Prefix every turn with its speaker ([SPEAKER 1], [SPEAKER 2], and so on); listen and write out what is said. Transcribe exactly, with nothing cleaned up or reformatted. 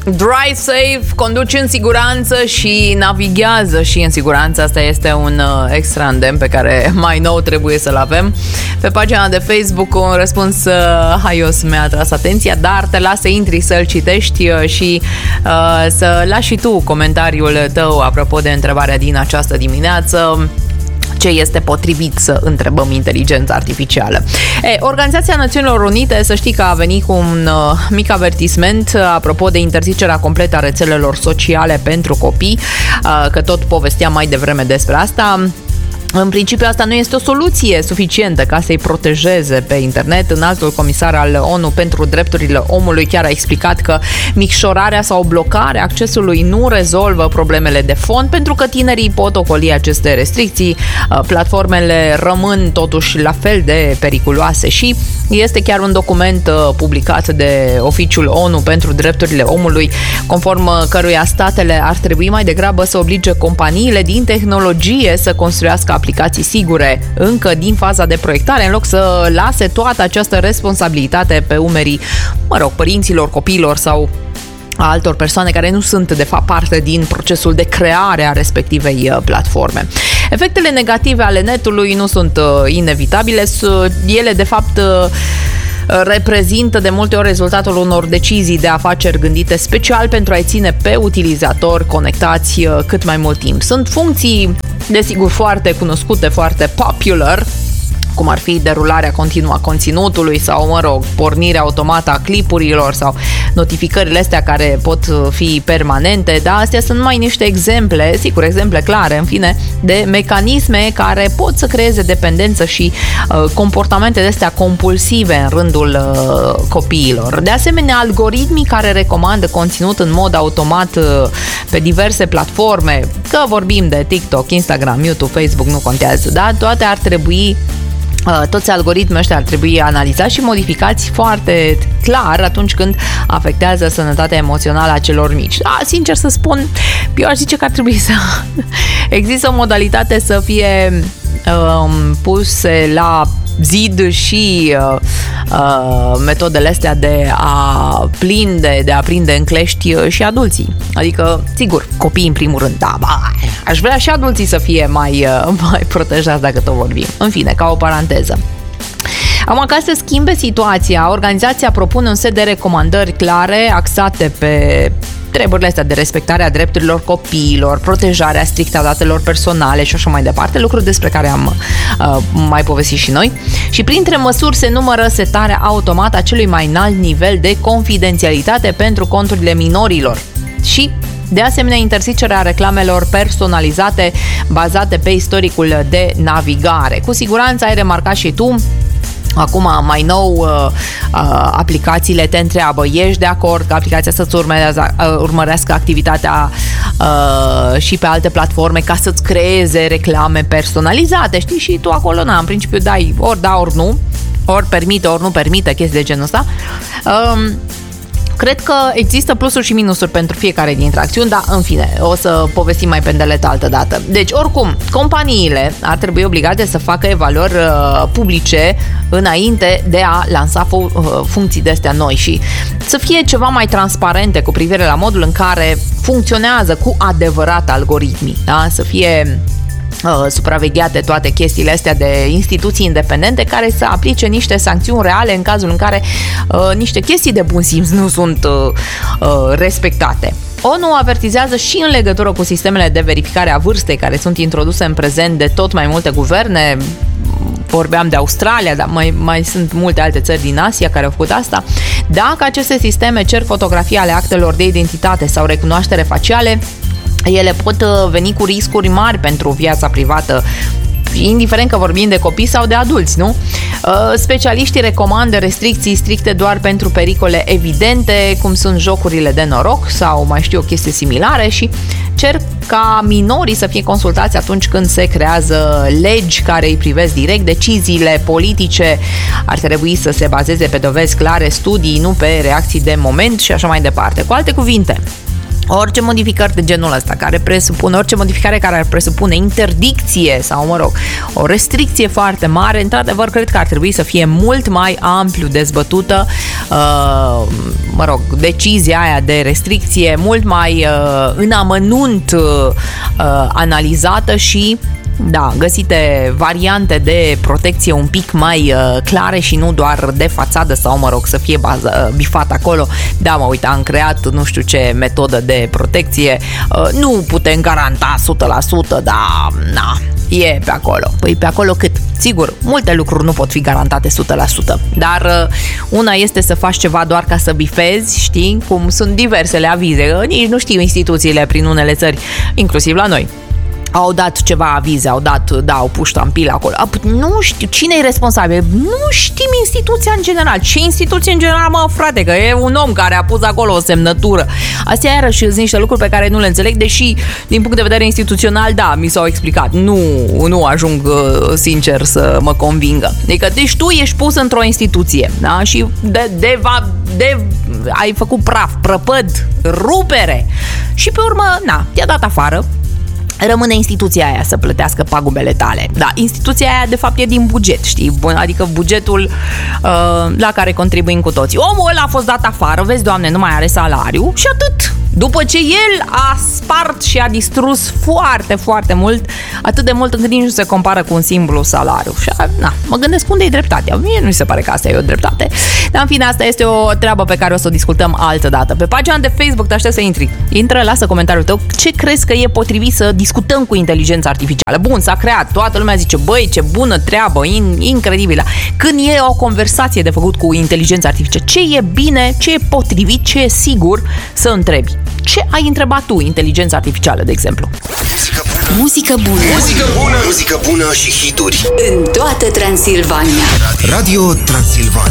[SPEAKER 1] Drive safe, conduci în siguranță și navighează și în siguranță. Asta este un uh, extra îndemn pe care mai nou trebuie să-l avem. Pe pagina de Facebook un răspuns uh, haios mi-a atras atenția, dar te las să intri să-l citești uh, și uh, să lași și tu comentariul tău apropo de întrebarea din această dimineață. Ce este potrivit să întrebăm inteligența artificială? E, Organizația Națiunilor Unite, să știi că a venit cu un uh, mic avertisment uh, apropo de interzicerea completă a rețelelor sociale pentru copii, uh, că tot povesteam mai devreme despre asta. În principiu, asta nu este o soluție suficientă ca să-i protejeze pe internet. Înaltul comisar al ONU pentru drepturile omului chiar a explicat că micșorarea sau blocarea accesului nu rezolvă problemele de fond, pentru că tinerii pot ocoli aceste restricții. Platformele rămân totuși la fel de periculoase și este chiar un document publicat de Oficiul ONU pentru drepturile omului, conform căruia statele ar trebui mai degrabă să oblige companiile din tehnologie să construiască aplicații sigure încă din faza de proiectare, în loc să lase toată această responsabilitate pe umerii, mă rog, părinților, copiilor sau a altor persoane care nu sunt de fapt parte din procesul de creare a respectivei platforme. Efectele negative ale netului nu sunt inevitabile, ele de fapt reprezintă de multe ori rezultatul unor decizii de afaceri gândite special pentru a-i ține pe utilizatori conectați cât mai mult timp. Sunt funcții, desigur, foarte cunoscute, foarte popular, cum ar fi derularea continuă a conținutului sau, mă rog, pornirea automată a clipurilor sau notificările astea care pot fi permanente, dar astea sunt numai niște exemple, sigur, exemple clare, în fine, de mecanisme care pot să creeze dependență și uh, comportamente de astea compulsive în rândul uh, copiilor. De asemenea, algoritmii care recomandă conținut în mod automat uh, pe diverse platforme, că vorbim de TikTok, Instagram, YouTube, Facebook, nu contează, da? Toate ar trebui Toți algoritmii ăștia ar trebui analizați și modificați foarte clar atunci când afectează sănătatea emoțională a celor mici. Da, sincer să spun, eu aș zice că ar trebui să există o modalitate să fie um, puse la zid și uh, uh, metodele astea de a prinde, de a prinde în clești și adulții. Adică, sigur, copiii în primul rând, da, ba, aș vrea și adulții să fie mai, uh, mai protejați dacă tot vorbim. În fine, ca o paranteză. Acum, ca să schimbe situația, organizația propune un set de recomandări clare, axate pe treburile astea de respectare a drepturilor copiilor, protejarea strictă a datelor personale și așa mai departe, lucruri despre care am uh, mai povestit și noi. Și printre măsuri se numără setarea automată a celui mai înalt nivel de confidențialitate pentru conturile minorilor și, de asemenea, interzicerea reclamelor personalizate bazate pe istoricul de navigare. Cu siguranță ai remarcat și tu. Acum, mai nou, uh, uh, aplicațiile te întreabă, ești de acord că aplicația să-ți urmărească, uh, urmărească activitatea uh, și pe alte platforme ca să-ți creeze reclame personalizate, știi? Și tu acolo, na, în principiu dai ori da, ori nu, ori permite, ori nu permite, chestii de genul ăsta. Uh, Cred că există plusuri și minusuri pentru fiecare dintre acțiuni, dar în fine, o să povestim mai pendelete altă dată. Deci, oricum, companiile ar trebui obligate să facă evaluări uh, publice înainte de a lansa fu- uh, funcții de astea noi și să fie ceva mai transparente cu privire la modul în care funcționează cu adevărat algoritmii, da? Să fie Uh, supravegheate toate chestiile astea de instituții independente care să aplice niște sancțiuni reale în cazul în care uh, niște chestii de bun simț nu sunt uh, uh, respectate. ONU avertizează și în legătură cu sistemele de verificare a vârstei care sunt introduse în prezent de tot mai multe guverne. Vorbeam de Australia, dar mai, mai sunt multe alte țări din Asia care au făcut asta. Dacă aceste sisteme cer fotografii ale actelor de identitate sau recunoaștere faciale, ele pot veni cu riscuri mari pentru viața privată, indiferent că vorbim de copii sau de adulți, nu? Specialiștii recomandă restricții stricte doar pentru pericole evidente, cum sunt jocurile de noroc sau mai știu o chestie similare și cer ca minorii să fie consultați atunci când se creează legi care îi privesc direct. Deciziile politice ar trebui să se bazeze pe dovezi clare, studii, nu pe reacții de moment și așa mai departe. Cu alte cuvinte, orice modificări de genul ăsta care presupune, orice modificare care ar presupune interdicție sau, mă rog, o restricție foarte mare, într-adevăr, cred că ar trebui să fie mult mai amplu dezbătută, uh, mă rog, decizia aia de restricție, mult mai uh, în amănunt uh, analizată și da, găsite variante de protecție un pic mai uh, clare și nu doar de fațadă sau, mă rog, să fie bază, uh, bifat acolo. Da, mă, uite, am creat nu știu ce metodă de protecție. Uh, nu putem garanta o sută la sută, dar na, e pe acolo. Păi pe acolo cât? Sigur, multe lucruri nu pot fi garantate o sută la sută, dar uh, una este să faci ceva doar ca să bifezi, știi, cum sunt diversele avize. Uh, nici nu știu instituțiile prin unele țări, inclusiv la noi. Au dat ceva avize, au dat, da, au pus ștampile acolo. Nu știu, cine e responsabil? Nu știm instituția în general. Ce instituție în general, mă, frate? Că e un om care a pus acolo o semnătură. Astea iarăși sunt niște lucruri pe care nu le înțeleg, deși, din punct de vedere instituțional, da, mi s-au explicat. Nu, nu ajung, sincer, să mă convingă. Adică, deci tu ești pus într-o instituție, da? Și de, de, va, de ai făcut praf, prăpăd, rupere. Și pe urmă, na, te-a dat afară. Rămâne instituția aia să plătească pagubele tale. Da, instituția aia de fapt e din buget, știi? Adică bugetul uh, la care contribuim cu toții. Omul ăla a fost dat afară, vezi, Doamne, nu mai are salariu și atât. După ce el a spart și a distrus foarte, foarte mult, atât de mult încât nici nu se compară cu un simplu salariu. Și, na, mă gândesc unde e dreptatea. Mie nu mi se pare că asta e o dreptate. Dar, în fine, asta este o treabă pe care o să o discutăm altă dată. Pe pagina de Facebook te aștept să intri. Intră, lasă comentariul tău. Ce crezi că e potrivit să discutăm cu inteligența artificială? Bun, s-a creat. Toată lumea zice, băi, ce bună treabă, in, incredibilă. Când e o conversație de făcut cu inteligența artificială, ce e bine, ce e potrivit, ce e sigur să întrebi? Ce ai întrebat tu, inteligența artificială, de exemplu?
[SPEAKER 2] Muzică bună. Muzică bună. Muzică bună și hituri. În toată Transilvania. Radio Transilvania.